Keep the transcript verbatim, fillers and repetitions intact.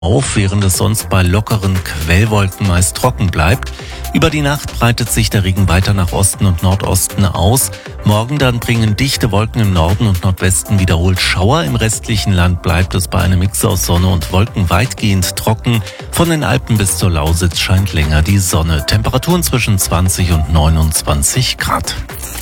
auf, während es sonst bei lockeren Quellwolken meist trocken bleibt. Über die Nacht breitet sich der Regen weiter nach Osten und Nordosten aus. Morgen dann bringen dichte Wolken im Norden und Nordwesten wiederholt Schauer. Im restlichen Land bleibt es bei einem Mix aus Sonne und Wolken weitgehend trocken. Von den Alpen bis zur Lausitz scheint länger die Sonne. Temperaturen zwischen zwanzig und neunundzwanzig Grad.